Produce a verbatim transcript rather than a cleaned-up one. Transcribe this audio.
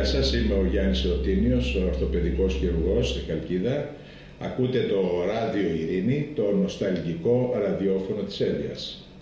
Γεια σας, είμαι ο Γιάννης Εωτίνιος, ο ορθοπαιδικός χειρουργός στη Χαλκίδα. Ακούτε το Ράδιο Ειρήνη, το νοσταλγικό ραδιόφωνο της Έλειας.